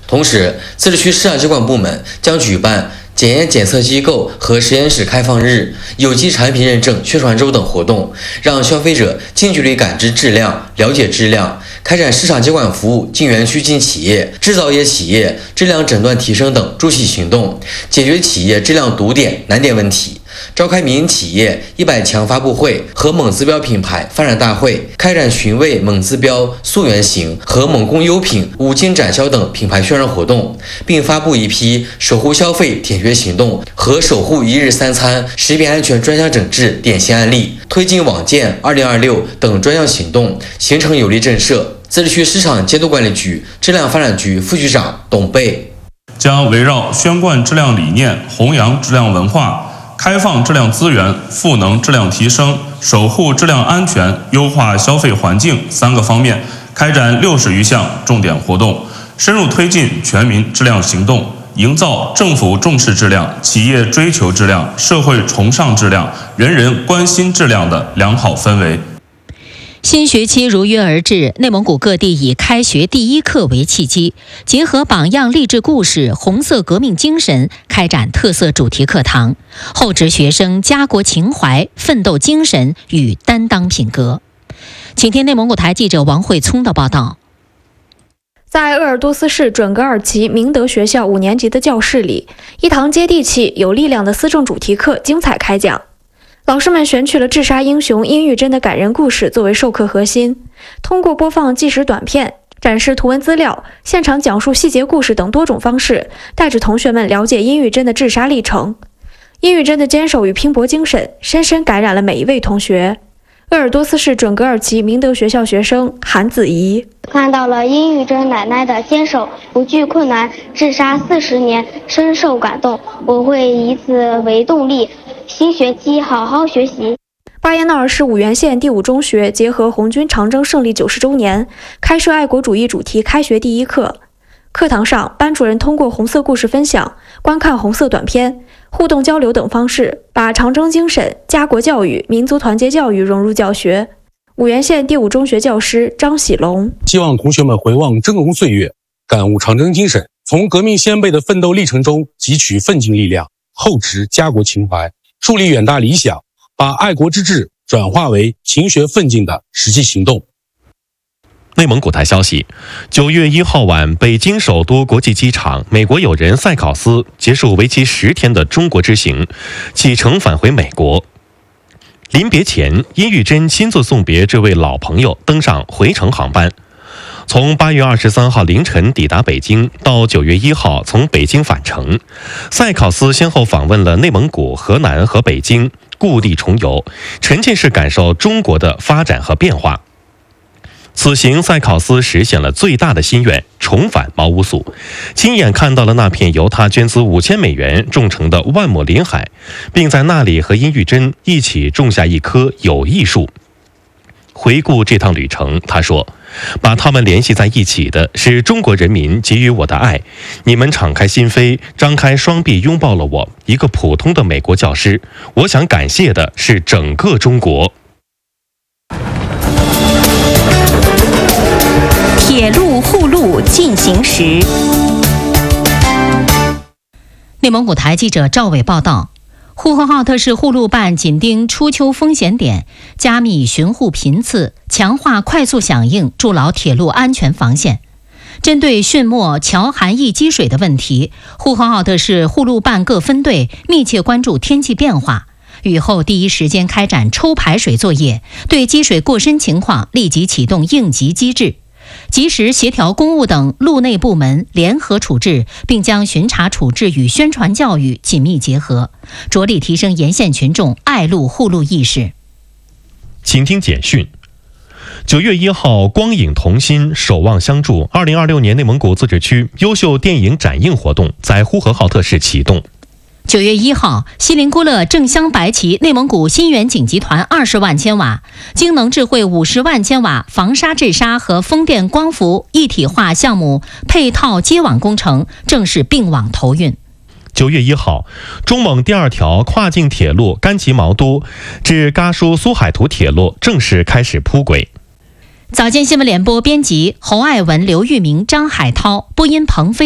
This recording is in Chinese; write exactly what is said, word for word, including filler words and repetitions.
同时，自治区市场监管部门将举办检验检测机构和实验室开放日、有机产品认证宣传周等活动，让消费者近距离感知质量、了解质量，开展市场监管服务进园区进企业、制造业企业质量诊断提升等助企行动，解决企业质量堵点难点问题。召开民营企业一百强发布会和猛资标品牌发展大会，开展寻味猛资标溯源行和猛攻优品五金展销等品牌宣传活动，并发布一批守护消费舔血行动和守护一日三餐食品安全专项整治典型案例，推进网建二零二六等专项行动，形成有力震慑。自治区市场监督管理局质量发展局副局长董贝将围绕宣贯质量理念、弘扬质量文化、开放质量资源、赋能质量提升、守护质量安全、优化消费环境三个方面，开展六十余项重点活动，深入推进全民质量行动，营造政府重视质量、企业追求质量、社会崇尚质量、人人关心质量的良好氛围。 新学期如约而至，内蒙古各地以开学第一课为契机，结合榜样励志故事、红色革命精神，开展特色主题课堂，厚植学生家国情怀、奋斗精神与担当品格。请听内蒙古台记者王慧聪的报道。 在鄂尔多斯市准噶尔旗明德学校五年级的教室里，一堂接地气、有力量的思政主题课精彩开讲。老师们选取了治沙英雄殷玉珍的感人故事作为授课核心，通过播放纪实短片、展示图文资料、现场讲述细节故事等多种方式，带着同学们了解殷玉珍的治沙历程。殷玉珍的坚守与拼搏精神深深感染了每一位同学。鄂尔多斯市准噶尔旗明德学校学生韩子怡看到了殷玉珍奶奶的坚守，不惧困难，治沙四十年，深受感动。我会以此为动力，新学期好好学习。 巴彦淖尔市五原县第五中学结合红军长征胜利九十周年，开设爱国主义主题开学第一课。课堂上，班主任通过红色故事分享、观看红色短片、互动交流等方式，把长征精神、家国教育、民族团结教育融入教学。五原县第五中学教师张喜龙希望同学们回望峥嵘岁月，感悟长征精神，从革命先辈的奋斗历程中汲取奋进力量，厚植家国情怀，树立远大理想，把爱国之志转化为勤学奋进的实际行动。 内蒙古台消息，九月一号晚，北京首都国际机场，美国友人塞考斯结束为期十天的中国之行，启程返回美国。临别前，殷玉珍亲自送别这位老朋友登上回程航班。从八月二十三号凌晨抵达北京，到九月一号从北京返程，塞考斯先后访问了内蒙古、河南和北京，故地重游，沉浸式感受中国的发展和变化。此行，塞考斯实现了最大的心愿，重返毛乌素，亲眼看到了那片由他捐资五千美元种成的万亩林海，并在那里和殷玉珍一起种下一棵友谊树。回顾这趟旅程，他说，把他们联系在一起的是中国人民给予我的爱，你们敞开心扉，张开双臂拥抱了我，一个普通的美国教师。我想感谢的是整个中国。 铁路护路进行时，内蒙古台记者赵伟报道。呼和浩特市护路办紧盯初秋风险点，加密巡护频次，强化快速响应，筑牢铁路安全防线。针对汛末桥涵易积水的问题，呼和浩特市护路办各分队密切关注天气变化，雨后第一时间开展抽排水作业，对积水过深情况立即启动应急机制，及时协调公务等路内部门联合处置，并将巡查处置与宣传教育紧密结合，着力提升沿线群众爱路护路意识。 请听简讯。九月一号，光影同心，守望相助二零二六年内蒙古自治区优秀电影展映活动在呼和浩特市启动。 九月一号，锡林郭勒正镶白旗内蒙古新远景集团二十万千瓦、京能智慧五十万千瓦防沙治沙和风电光伏一体化项目配套接网工程正式并网投运。 九月一号，中蒙第二条跨境铁路甘旗毛都至嘎舒苏海图铁路正式开始铺轨。 早间新闻联播编辑侯爱文、刘玉明、张海涛，播音彭飞。